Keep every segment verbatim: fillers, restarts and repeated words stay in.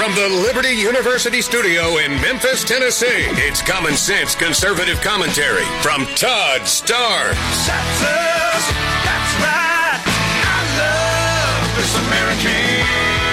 From the Liberty University studio in Memphis, Tennessee, it's common sense conservative commentary from Todd Starnes. That's right. I love this American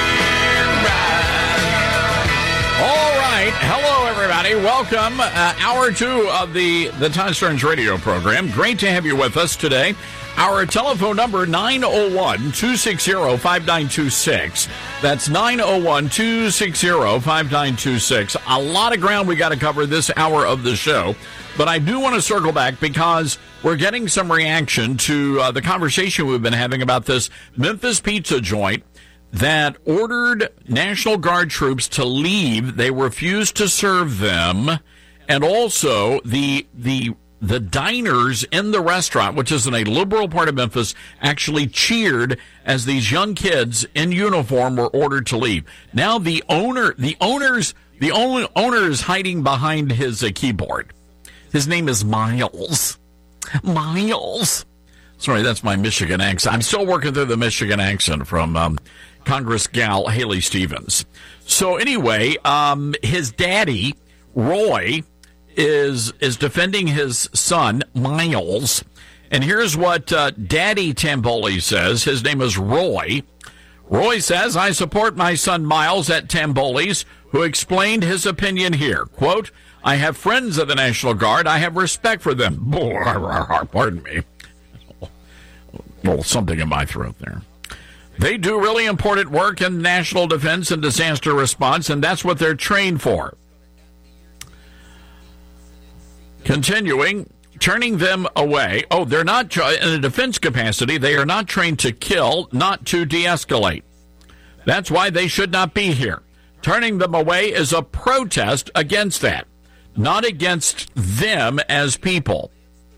ride. All right. Hello, everybody. Welcome. Uh, hour two of the, the Todd Starnes radio program. Great to have you with us today. Our telephone number, nine oh one, two six zero, five nine two six. That's nine oh one, two six zero, five nine two six. A lot of ground we got to cover this hour of the show, but I do want to circle back because we're getting some reaction to uh, the conversation we've been having about this Memphis pizza joint that ordered National Guard troops to leave. They refused to serve them, and also the the The diners in the restaurant, which is in a liberal part of Memphis, actually cheered as these young kids in uniform were ordered to leave. Now the owner, the owners, the owner, owner is hiding behind his uh, keyboard. His name is Miles. Miles. Sorry, that's my Michigan accent. I'm still working through the Michigan accent from um, Congress gal Haley Stevens. So anyway, um, his daddy, Roy, is is defending his son, Miles. And here's what uh, Daddy Tamboli says. His name is Roy. Roy says, I support my son Miles at Tamboli's, who explained his opinion here. Quote, I have friends of the National Guard. I have respect for them. Pardon me. A little something in my throat there. They do really important work in national defense and disaster response, and that's what they're trained for. Continuing, turning them away. Oh, they're not, in a defense capacity, they are not trained to kill, not to de-escalate. That's why they should not be here. Turning them away is a protest against that, not against them as people.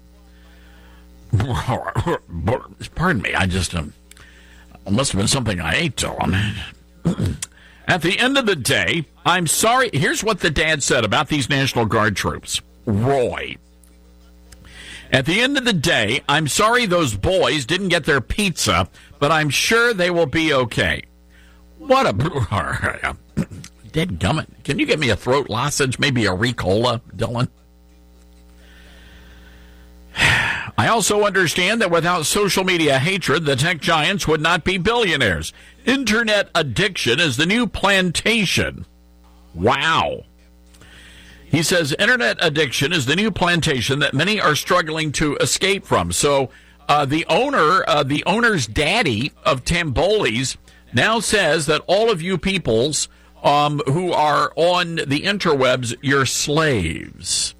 Pardon me, I just, um, it must have been something I ate, Dylan. At the end of the day, I'm sorry. Here's what the dad said about these National Guard troops. Roy. At the end of the day, I'm sorry those boys didn't get their pizza, but I'm sure they will be okay. What a... Dead gummit. Can you get me a throat lozenge, maybe a Ricola, Dylan? I also understand that without social media hatred, the tech giants would not be billionaires. Internet addiction is the new plantation. Wow. He says internet addiction is the new plantation that many are struggling to escape from. So uh, the owner, uh, the owner's daddy of Tamboli's now says that all of you peoples um, who are on the interwebs, you're slaves.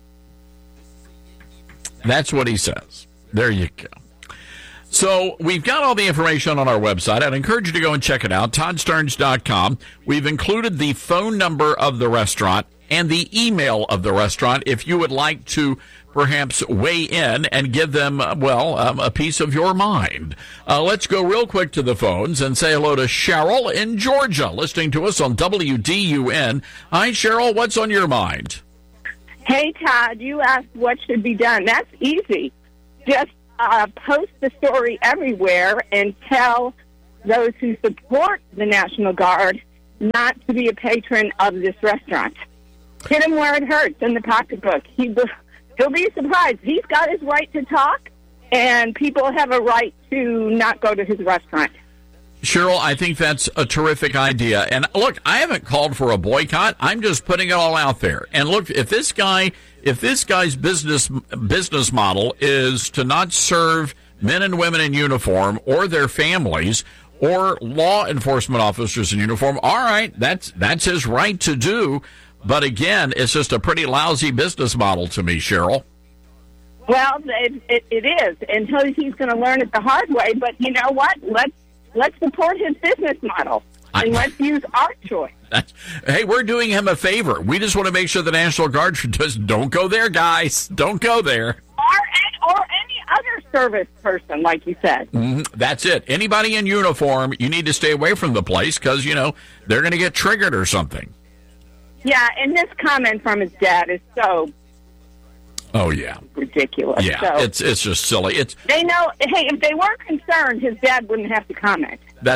That's what he says. There you go. So we've got all the information on our website. I'd encourage you to go and check it out, todd starnes dot com. We've included the phone number of the restaurant and the email of the restaurant if you would like to perhaps weigh in and give them, well, um, a piece of your mind. Uh, let's go real quick to the phones and say hello to Cheryl in Georgia, listening to us on W D U N. Hi, Cheryl. What's on your mind? Hey, Todd, you asked what should be done. That's easy. Just uh, post the story everywhere and tell those who support the National Guard not to be a patron of this restaurant. Hit him where it hurts, in the pocketbook. He, he'll be surprised. He's got his right to talk, and people have a right to not go to his restaurant. Cheryl, I think that's a terrific idea. And look, I haven't called for a boycott. I'm just putting it all out there. And look, if this guy, if this guy's business business model is to not serve men and women in uniform or their families or law enforcement officers in uniform, all right, that's that's his right to do. But again, it's just a pretty lousy business model to me, Cheryl. Well, it, it, it is, until he's going to learn it the hard way. But you know what? Let's let's support his business model, and I, let's use our choice. That's, hey, we're doing him a favor. We just want to make sure the National Guard just don't go there, guys. Don't go there. Or, or any other service person, like you said. Mm-hmm. That's it. Anybody in uniform, you need to stay away from the place because, you know, they're going to get triggered or something. Yeah, and this comment from his dad is so Oh, yeah. ridiculous. Yeah, so, it's it's just silly. It's They know, hey, if they weren't concerned, his dad wouldn't have to comment. That's it.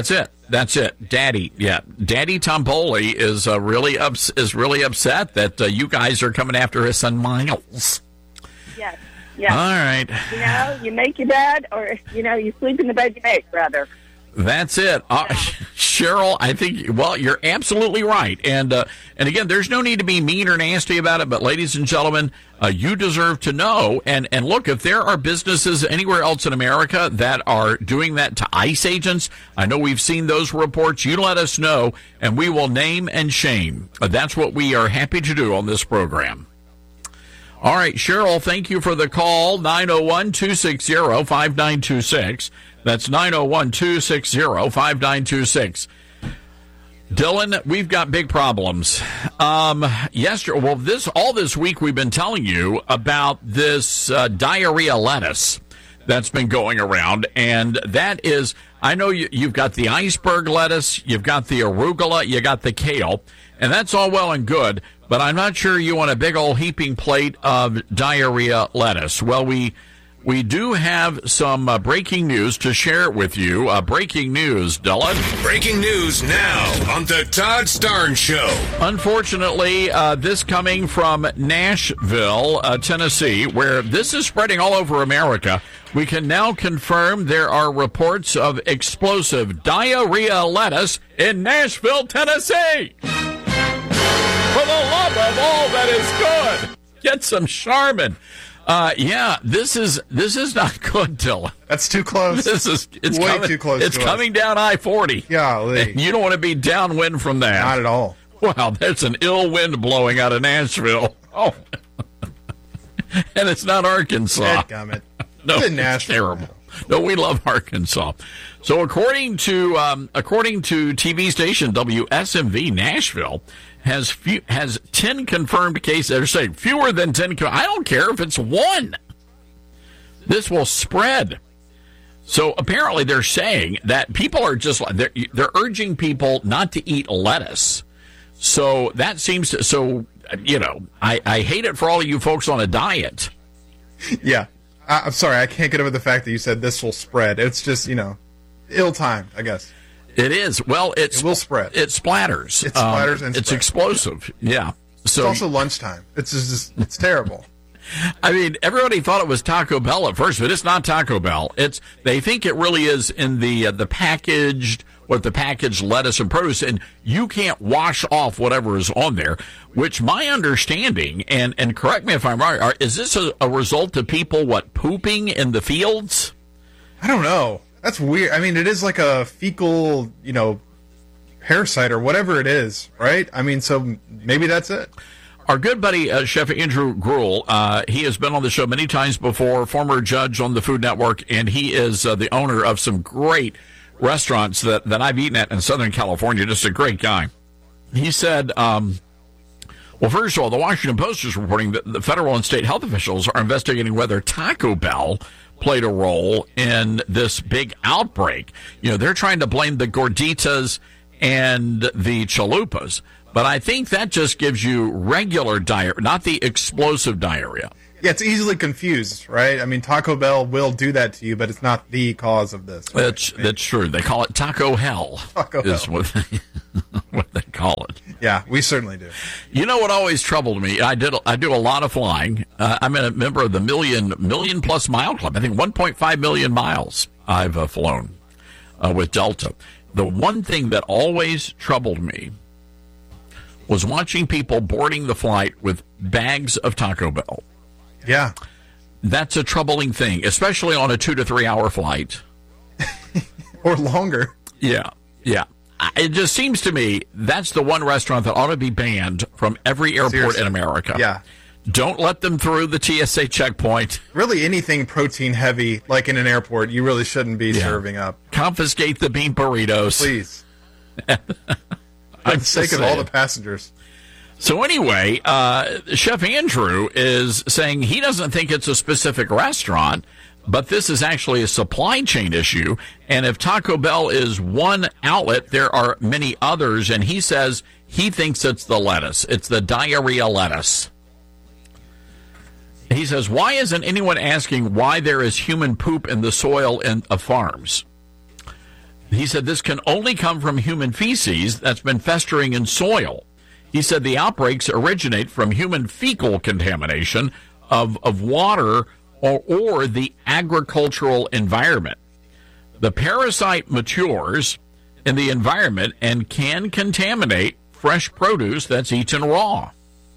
That's it, Daddy. Yeah, Daddy Tomboli is uh, really ups- is really upset that uh, you guys are coming after his son Miles. Yes. Yes. All right. You know, you make your bed, or you know, you sleep in the bed you make, brother. That's it. Uh, Cheryl, I think, well, you're absolutely right. And uh, and again, there's no need to be mean or nasty about it, but ladies and gentlemen, uh, you deserve to know. And, and look, if there are businesses anywhere else in America that are doing that to ICE agents, I know we've seen those reports. You let us know, and we will name and shame. Uh, that's what we are happy to do on this program. All right, Cheryl, thank you for the call, nine oh one, two six zero, five nine two six. That's nine oh one, two six zero, five nine two six. Dylan, we've got big problems. Um, yesterday, well, this all this week we've been telling you about this uh, diarrhea lettuce that's been going around, and that is, I know you, you've got the iceberg lettuce, you've got the arugula, you got the kale, and that's all well and good, but I'm not sure you want a big old heaping plate of diarrhea lettuce. Well, we... We do have some uh, breaking news to share with you. Uh, breaking news, Dylan. Breaking news now on the Todd Starnes Show. Unfortunately, uh, this coming from Nashville, uh, Tennessee, where this is spreading all over America. We can now confirm there are reports of explosive diarrhea lettuce in Nashville, Tennessee. For the love of all that is good, get some Charmin. Uh, yeah, this is this is not good, Dylan. That's too close. This is it's way coming, too close. It's to coming us. down I forty. Golly. And you don't want to be downwind from that. Not at all. Wow, there's an ill wind blowing out of Nashville. Oh, and it's not Arkansas. Dadgummit. No, it's it's Nashville. terrible. No, we love Arkansas. So according to um, according to T V station W S M V Nashville, has few, has ten confirmed cases. They're saying fewer than ten. I don't care if it's one. This will spread. So apparently they're saying that people are just they're, they're urging people not to eat lettuce. So that seems to, so you know I, I hate it for all of you folks on a diet. Yeah, I, I'm sorry, I can't get over the fact that you said this will spread. It's just you know ill time, I guess. It is. Well, it's, it will spread. It splatters. It splatters um, and it's spreads. explosive. Yeah. So it's also lunchtime. It's just it's terrible. I mean, everybody thought it was Taco Bell at first, but it's not Taco Bell. It's they think it really is in the uh, the packaged what the packaged lettuce and produce, and you can't wash off whatever is on there. Which my understanding, and and correct me if I'm wrong, are, is this a, a result of people what pooping in the fields? I don't know. That's weird. I mean, it is like a fecal, you know, parasite or whatever it is, right? I mean, so maybe that's it. Our good buddy, uh, Chef Andrew Gruel, uh, he has been on the show many times before, former judge on the Food Network, and he is uh, the owner of some great restaurants that, that I've eaten at in Southern California. Just a great guy. He said, um, well, first of all, the Washington Post is reporting that the federal and state health officials are investigating whether Taco Bell played a role in this big outbreak. You know, they're trying to blame the gorditas and the chalupas, but I think that just gives you regular diarrhea, not the explosive diarrhea. Yeah, it's easily confused, right? I mean, Taco Bell will do that to you, but it's not the cause of this. Right? That's that's true. They call it Taco Hell. Taco is Hell. What they, what they call it. Yeah, we certainly do. You know what always troubled me? I did. I do a lot of flying. Uh, I'm a member of the million million plus mile club. I think one point five million miles I've uh, flown uh, with Delta. The one thing that always troubled me was watching people boarding the flight with bags of Taco Bell. Yeah. That's a troubling thing, especially on a two to three hour flight. Or longer. Yeah, yeah. It just seems to me that's the one restaurant that ought to be banned from every airport Seriously. in America. Yeah. Don't let them through the T S A checkpoint. Really, anything protein heavy, like in an airport, you really shouldn't be Yeah. serving up. Confiscate the bean burritos. Please. For the sake of all the passengers. So anyway, uh, Chef Andrew is saying he doesn't think it's a specific restaurant, but this is actually a supply chain issue. And if Taco Bell is one outlet, there are many others. And he says he thinks it's the lettuce. It's the diarrhea lettuce. He says, why isn't anyone asking why there is human poop in the soil in, of farms? He said this can only come from human feces that's been festering in soil. He said the outbreaks originate from human fecal contamination of, of water or, or the agricultural environment. The parasite matures in the environment and can contaminate fresh produce that's eaten raw.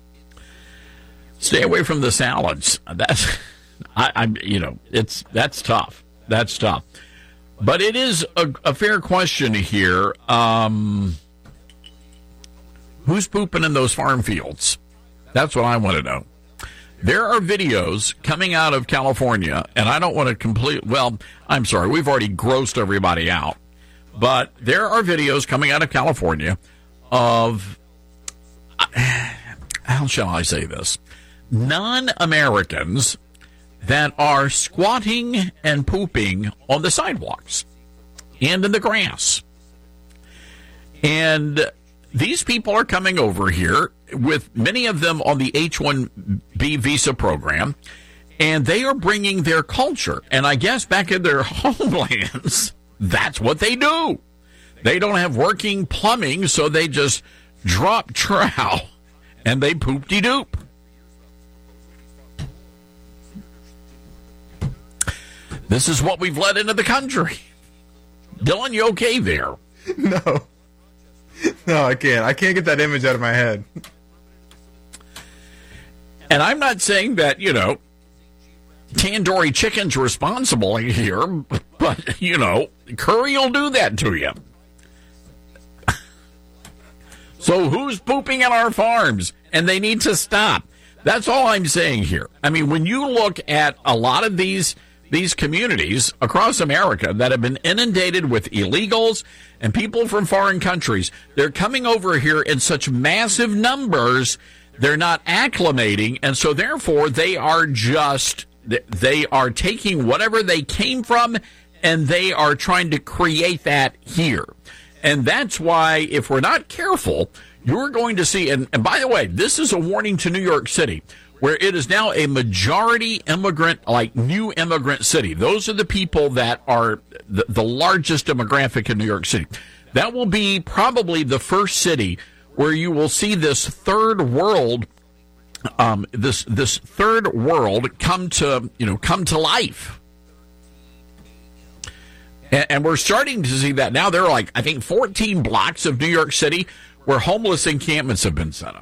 Stay away from the salads. That's, I, I'm, you know, it's that's tough. That's tough. But it is a, a fair question here. Um, who's pooping in those farm fields? That's what I want to know. There are videos coming out of California, and I don't want to complete, well, I'm sorry, we've already grossed everybody out. But there are videos coming out of California of, how shall I say this, non-Americans that are squatting and pooping on the sidewalks and in the grass. And these people are coming over here, with many of them on the H one B visa program, and they are bringing their culture. And I guess back in their homelands, that's what they do. They don't have working plumbing, so they just drop trow and they poop-de-doop. This is what we've let into the country. Dylan, you okay there? No. No, I can't. I can't get that image out of my head. And I'm not saying that, you know, tandoori chicken's responsible here, but, you know, curry will do that to you. So who's pooping at our farms? And they need to stop. That's all I'm saying here. I mean, when you look at a lot of these these communities across America that have been inundated with illegals and people from foreign countries, they're coming over here in such massive numbers, they're not acclimating, and so therefore they are just, they are taking whatever they came from and they are trying to create that here. And that's why, if we're not careful, you're going to see, and, and by the way, this is a warning to New York City, where it is now a majority immigrant, like new immigrant city. Those are the people that are the, the largest demographic in New York City. That will be probably the first city where you will see this third world, um, this this third world come to you know come to life. And, and we're starting to see that now. There are like I think fourteen blocks of New York City where homeless encampments have been set up.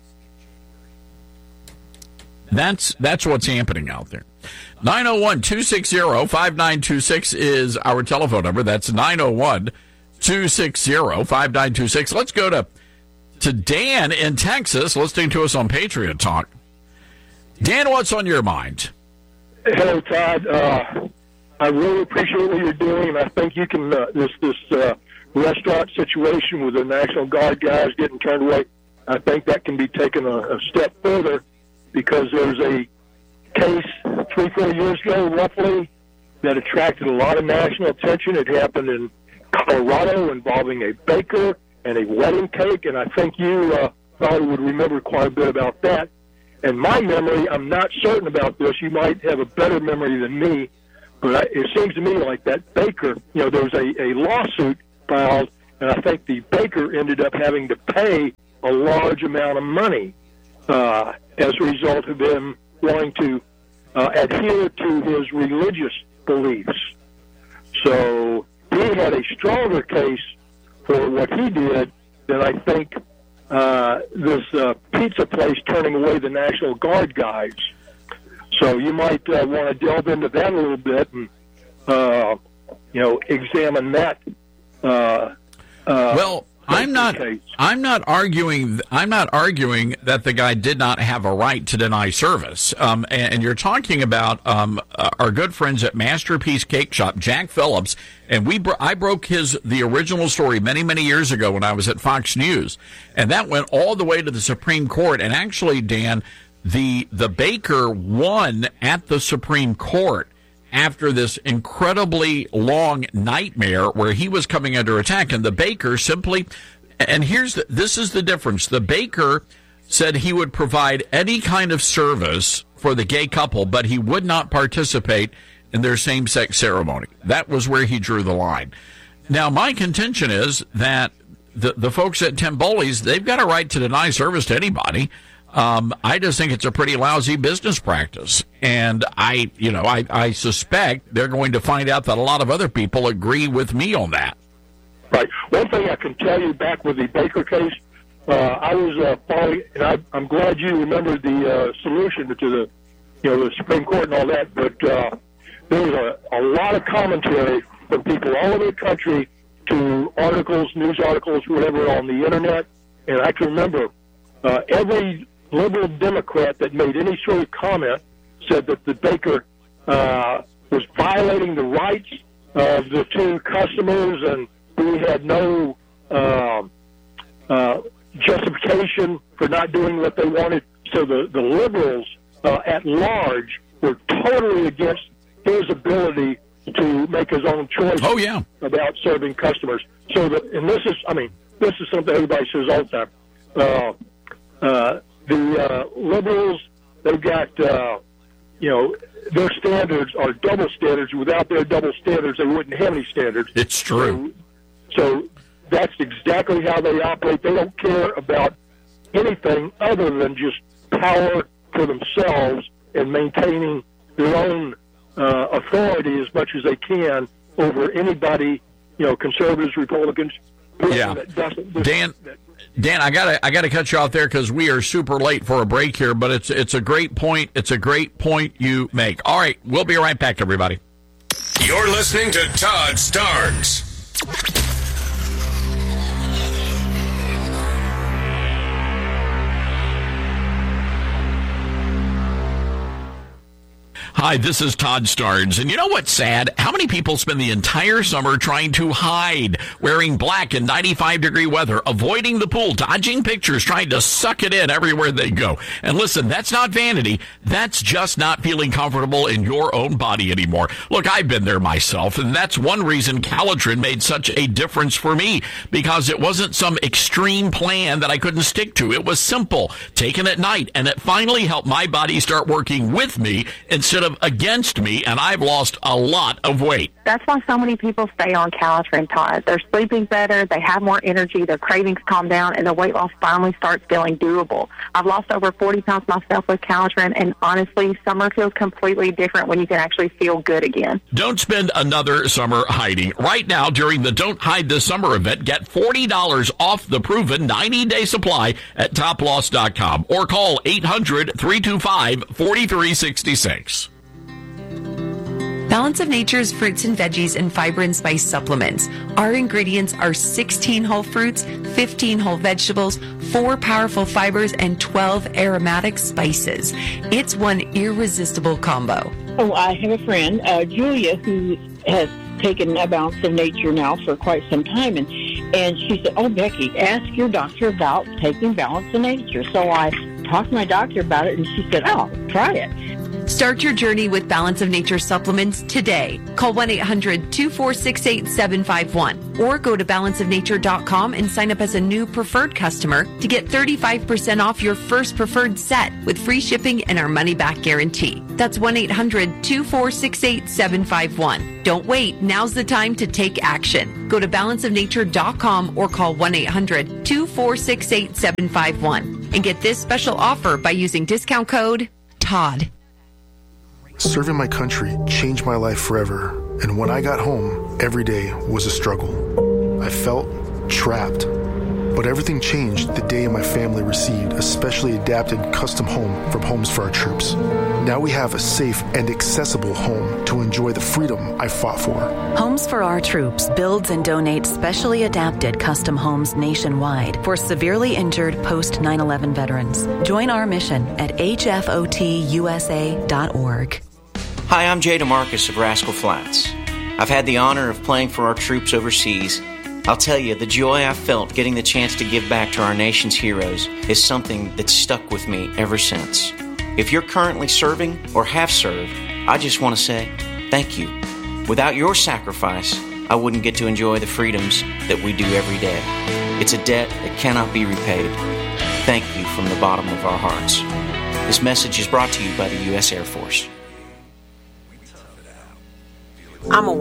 That's that's what's happening out there. nine oh one, two six zero, five nine two six is our telephone number. That's nine oh one, two six zero, five nine two six. Let's go to, to Dan in Texas, listening to us on Patriot Talk. Dan, what's on your mind? Hello, Todd. Uh, I really appreciate what you're doing, and I think you can, uh, this, this uh, restaurant situation with the National Guard guys getting turned away, I think that can be taken a, a step further. Because there's a case three, four years ago, roughly, that attracted a lot of national attention. It happened in Colorado involving a baker and a wedding cake, and I think you uh, probably would remember quite a bit about that. And my memory, I'm not certain about this. You might have a better memory than me, but I, it seems to me like that baker, you know, there was a, a lawsuit filed, and I think the baker ended up having to pay a large amount of money Uh, as a result of him wanting to uh, adhere to his religious beliefs. So he had a stronger case for what he did than I think uh, this uh, pizza place turning away the National Guard guys. So you might uh, want to delve into that a little bit and, uh, you know, examine that. Uh, uh, well, I'm not. I'm not arguing. I'm not arguing that the guy did not have a right to deny service. Um, and, and you're talking about um, uh, our good friends at Masterpiece Cake Shop, Jack Phillips, and we. Bro- I broke his the original story many many years ago when I was at Fox News, and that went all the way to the Supreme Court. And actually, Dan, the the baker won at the Supreme Court after this incredibly long nightmare where he was coming under attack, and the baker simply, and here's the, this is the difference. The baker said he would provide any kind of service for the gay couple, but he would not participate in their same-sex ceremony. That was where he drew the line. Now, my contention is that the, the folks at Timboli's, they've got a right to deny service to anybody. Um, I just think it's a pretty lousy business practice. And I, you know, I, I suspect they're going to find out that a lot of other people agree with me on that. Right. One thing I can tell you back with the Baker case, uh, I was uh, following, and I, I'm glad you remembered the uh, solution to the, you know, the Supreme Court and all that, but uh, there was a, a lot of commentary from people all over the country to articles, news articles, whatever, on the Internet. And I can remember uh, every liberal Democrat that made any sort of comment said that the Baker uh, was violating the rights of the two customers, and we had no uh, uh, justification for not doing what they wanted. So the, the liberals uh, at large were totally against his ability to make his own choice oh, yeah. about serving customers. So, that, and this is, I mean, this is something everybody says all the time. Uh, uh, the uh, liberals, they've got, uh, you know, their standards are double standards. Without their double standards, they wouldn't have any standards. It's true. So, so that's exactly how they operate. They don't care about anything other than just power for themselves and maintaining their own uh, authority as much as they can over anybody, you know, conservatives, Republicans. Yeah. That Dan, Dan, I gotta, I gotta cut you off there because we are super late for a break here. But it's, it's a great point. It's a great point you make. All right, we'll be right back, everybody. You're listening to Todd Starnes. Hi, this is Todd Starnes, and you know what's sad? How many people spend the entire summer trying to hide, wearing black in ninety-five degree weather, avoiding the pool, dodging pictures, trying to suck it in everywhere they go. And listen, that's not vanity. That's just not feeling comfortable in your own body anymore. Look, I've been there myself, and that's one reason Calitrin made such a difference for me, because it wasn't some extreme plan that I couldn't stick to. It was simple, taken at night, and it finally helped my body start working with me instead of against me, and I've lost a lot of weight. That's why so many people stay on Calitrin, Todd. They're sleeping better, they have more energy, their cravings calm down, and their weight loss finally starts feeling doable. I've lost over forty pounds myself with Calitrin, and honestly, summer feels completely different when you can actually feel good again. Don't spend another summer hiding. Right now, during the Don't Hide This Summer event, get forty dollars off the proven ninety-day supply at top loss dot com or call eight hundred, three two five, four three six six. Balance of Nature's fruits and veggies and fiber and spice supplements. Our ingredients are sixteen whole fruits, fifteen whole vegetables, four powerful fibers, and twelve aromatic spices. It's one irresistible combo. Oh, I have a friend, uh, Julia, who has taken a Balance of Nature now for quite some time, and, and she said, oh, Becky, ask your doctor about taking Balance of Nature. So I talked to my doctor about it, and she said, oh, try it. Start your journey with Balance of Nature supplements today. Call one eight hundred, two four six, eight seven five one or go to balance of nature dot com and sign up as a new preferred customer to get thirty-five percent off your first preferred set with free shipping and our money-back guarantee. That's one eight hundred, two four six, eight seven five one. Don't wait. Now's the time to take action. Go to balance of nature dot com or call one eight hundred, two four six, eight seven five one and get this special offer by using discount code TODD. Serving my country changed my life forever, and when I got home, every day was a struggle. I felt trapped, but everything changed the day my family received a specially adapted custom home from Homes for Our Troops. Now we have a safe and accessible home to enjoy the freedom I fought for. Homes for Our Troops builds and donates specially adapted custom homes nationwide for severely injured post nine eleven veterans. Join our mission at H F O T U S A dot org. Hi, I'm Jay DeMarcus of Rascal Flats. I've had the honor of playing for our troops overseas. I'll tell you, the joy I felt getting the chance to give back to our nation's heroes is something that's stuck with me ever since. If you're currently serving or have served, I just want to say thank you. Without your sacrifice, I wouldn't get to enjoy the freedoms that we do every day. It's a debt that cannot be repaid. Thank you from the bottom of our hearts. This message is brought to you by the U S Air Force. I'm a wife.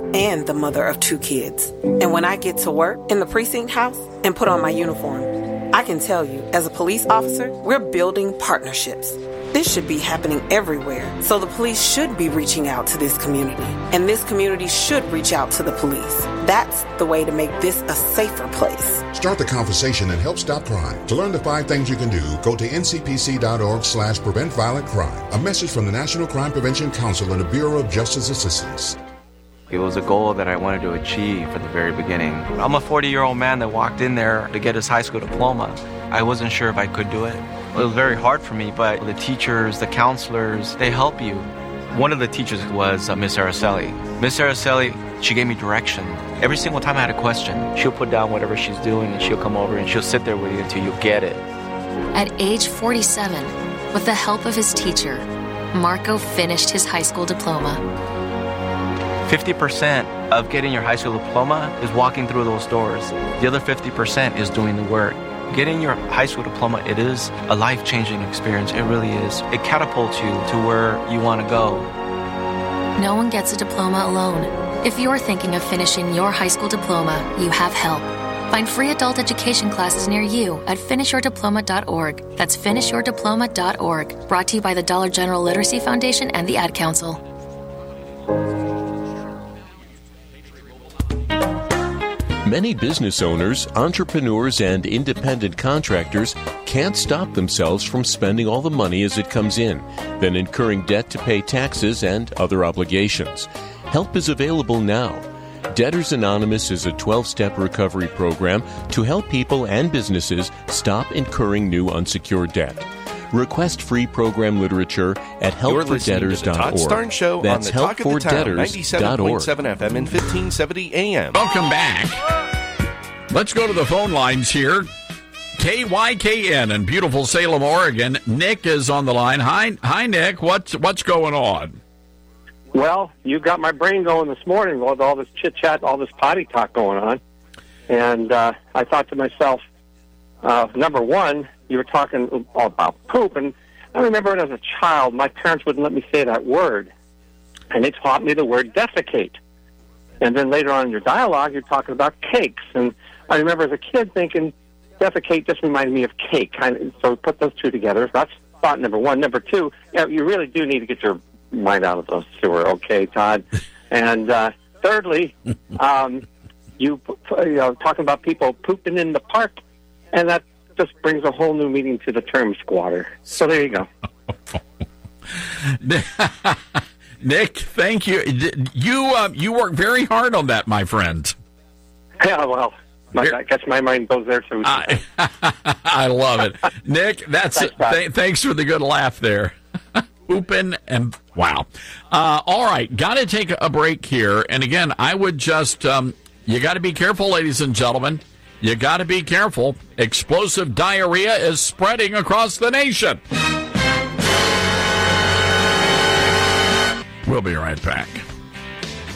and the mother of two kids. And when I get to work in the precinct house and put on my uniform, I can tell you, as a police officer, we're building partnerships. This should be happening everywhere, so the police should be reaching out to this community, and this community should reach out to the police. That's the way to make this a safer place. Start the conversation and help stop crime. To learn the five things you can do, go to ncpc.org slash prevent violent crime. A message from the National Crime Prevention Council and the Bureau of Justice Assistance. It was a goal that I wanted to achieve from the very beginning. I'm a forty-year-old man that walked in there to get his high school diploma. I wasn't sure if I could do it. It was very hard for me, but the teachers, the counselors, they help you. One of the teachers was uh, Miss Araceli. Miss Araceli, she gave me direction. Every single time I had a question, she'll put down whatever she's doing and she'll come over and she'll sit there with you until you get it. At age forty-seven, with the help of his teacher, Marco finished his high school diploma. fifty percent of getting your high school diploma is walking through those doors. The other fifty percent is doing the work. Getting your high school diploma, it is a life-changing experience. It really is. It catapults you to where you want to go. No one gets a diploma alone. If you're thinking of finishing your high school diploma, you have help. Find free adult education classes near you at finish your diploma dot org. That's finish your diploma dot org. Brought to you by the Dollar General Literacy Foundation and the Ad Council. Many business owners, entrepreneurs, and independent contractors can't stop themselves from spending all the money as it comes in, then incurring debt to pay taxes and other obligations. Help is available now. Debtors Anonymous is a twelve-step recovery program to help people and businesses stop incurring new unsecured debt. Request free program literature at help for debtors dot org. Todd Starn Show That's on the Talk of the Town, ninety-seven point seven F M and fifteen seventy A M. Welcome back. Let's go to the phone lines here. K Y K N in beautiful Salem, Oregon. Nick is on the line. Hi, hi, Nick. What's what's going on? Well, you got my brain going this morning with all this chit-chat, all this potty talk going on. And uh, I thought to myself, uh, number one, you were talking about poop. And I remember as a child, my parents wouldn't let me say that word. And they taught me the word defecate. And then later on in your dialogue, you're talking about cakes. And I remember as a kid thinking, defecate just reminded me of cake. Kind of, so put those two together. That's thought number one. Number two, you know, you really do need to get your mind out of the sewer, okay, Todd? And uh, thirdly, um, you, you know, talking about people pooping in the park, and that just brings a whole new meaning to the term squatter. So there you go. Nick, thank you. You uh, you work very hard on that, my friend. Yeah, well, my, I guess my mind goes there too. I, I love it. Nick, that's thanks, th- thanks for the good laugh there. Open and wow. Uh, all right, got to take a break here. And again, I would just, um, you got to be careful, ladies and gentlemen. You got to be careful. Explosive diarrhea is spreading across the nation. We'll be right back.